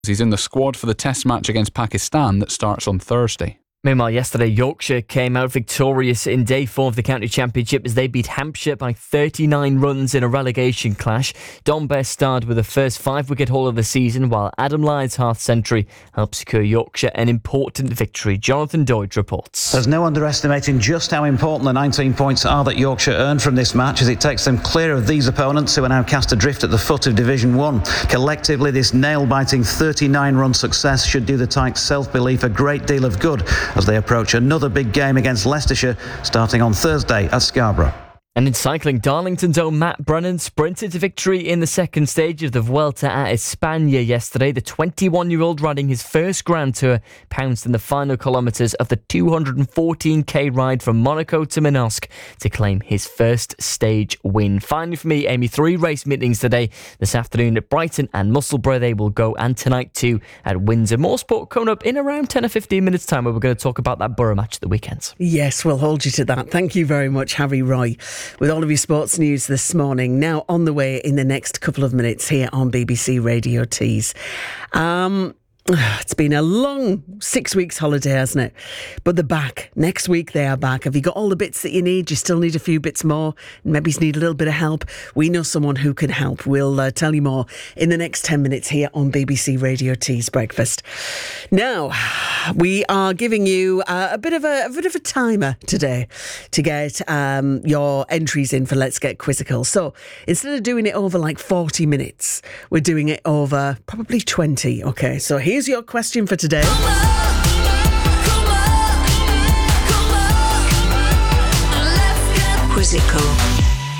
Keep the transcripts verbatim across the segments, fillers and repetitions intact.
He's in the squad for the test match against Pakistan that starts on Thursday. Meanwhile, yesterday, Yorkshire came out victorious in day four of the county championship as they beat Hampshire by thirty-nine runs in a relegation clash. Don Best starred with the first five-wicket haul of the season, while Adam Lyde's half-century helped secure Yorkshire an important victory. Jonathan Doidge reports. There's no underestimating just how important the nineteen points are that Yorkshire earned from this match, as it takes them clear of these opponents who are now cast adrift at the foot of Division one. Collectively, this nail-biting thirty-nine run success should do the Tykes' self-belief a great deal of good as they approach another big game against Leicestershire starting on Thursday at Scarborough. And in cycling, Darlington's own Matt Brennan sprinted to victory in the second stage of the Vuelta a España yesterday. The twenty-one-year-old riding his first Grand Tour pounced in the final kilometres of the two hundred fourteen k ride from Monaco to Manosque to claim his first stage win. Finally for me, Amy, three race meetings today. This afternoon at Brighton and Musselburgh they will go, and tonight too at Windsor. More sport coming up in around ten or fifteen minutes time, where we're going to talk about that Borough match at the weekend. Yes, we'll hold you to that. Thank you very much, Harry Roy, with all of your sports news this morning. Now on the way in the next couple of minutes here on B B C Radio Tees. Um... It's been a long six weeks holiday, hasn't it? But they're back. Next week they are back. Have you got all the bits that you need? You still need a few bits more. Maybe you need a little bit of help. We know someone who can help. We'll uh, tell you more in the next ten minutes here on B B C Radio Tees Breakfast. Now, we are giving you uh, a bit of a, a bit of a timer today to get um, your entries in for Let's Get Quizzical. So instead of doing it over like forty minutes, we're doing it over probably twenty. Okay, so here Here's your question for today. Come on, come on, come on. Let's get Quizzical.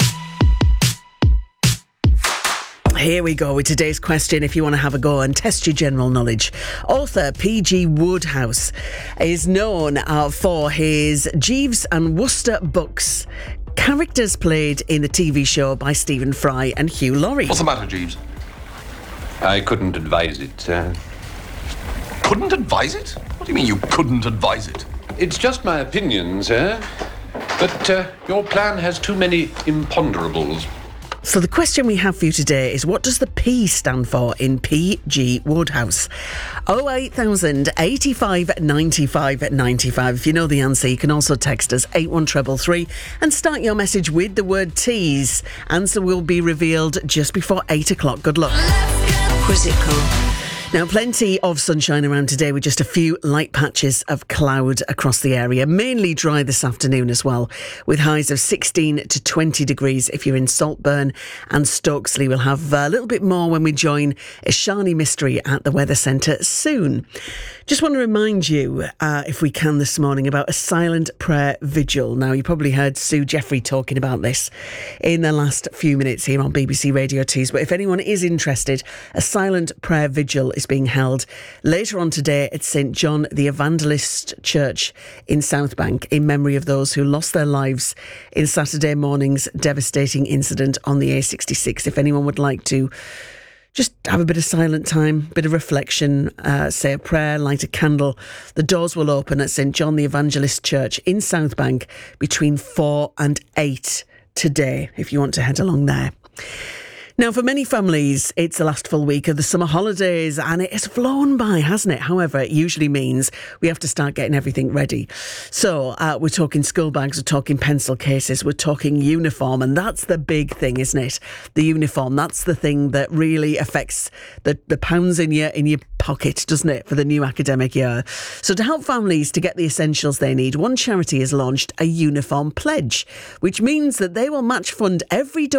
Here we go with today's question. If you want to have a go and test your general knowledge, author P G Wodehouse is known uh, for his Jeeves and Wooster books. Characters played in the T V show by Stephen Fry and Hugh Laurie. What's the matter, Jeeves? I couldn't advise it. Uh... Couldn't advise it? What do you mean you couldn't advise it? It's just my opinion, sir. But uh, your plan has too many imponderables. So the question we have for you today is, what does the P stand for in P G Wodehouse? oh eight thousand, eighty-five, ninety-five, ninety-five. If you know the answer, you can also text us eight one three three and start your message with the word tease. Answer will be revealed just before eight o'clock. Good luck. Let's get Quizzical. Now, plenty of sunshine around today with just a few light patches of cloud across the area. Mainly dry this afternoon as well, with highs of sixteen to twenty degrees if you're in Saltburn and Stokesley. We'll have a little bit more when we join Ishani Mystery at the Weather Centre soon. Just want to remind you, uh, if we can this morning, about a silent prayer vigil. Now, you probably heard Sue Jeffrey talking about this in the last few minutes here on B B C Radio Tees. But if anyone is interested, a silent prayer vigil is being held later on today at St John the Evangelist Church in Southbank in memory of those who lost their lives in Saturday morning's devastating incident on the A sixty-six. If anyone would like to just have a bit of silent time, bit of reflection, uh, say a prayer, light a candle, the doors will open at St John the Evangelist Church in Southbank between four and eight today, if you want to head along there. Now, for many families, it's the last full week of the summer holidays and it has flown by, hasn't it? However, it usually means we have to start getting everything ready. So uh, we're talking school bags, we're talking pencil cases, we're talking uniform, and that's the big thing, isn't it? The uniform, that's the thing that really affects the, the pounds in your, in your pocket, doesn't it, for the new academic year? So to help families to get the essentials they need, one charity has launched a uniform pledge, which means that they will match fund every donation